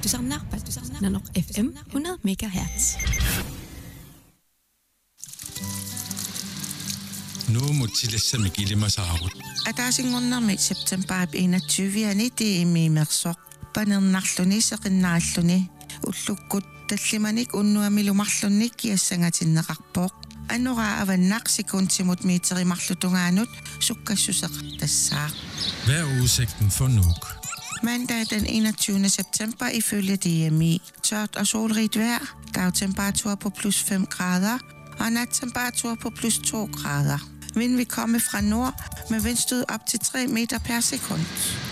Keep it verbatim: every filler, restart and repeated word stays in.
Tusarnaarpat Nanok F M hundrede megahertz. Nu mutilassa kilimasaarut. Ataasinngornermi september enogtyvende det immersoq panernerluni seqinnaralluni ullukkut tallimanik unnuamilumarlunnik kiassangatinneqarpoq anora avannaq sekuntimut meterimarlutungaanut sukkassuseq tassaaq. Hvad er udsigten for Nuuk? Mandag den enogtyvende september ifølge D M I. Tørt og solrigt vejr, dagtemperatur på plus fem grader og nattemperatur på plus to grader. Vind vil komme fra nord med vindstød op til tre meter per sekund.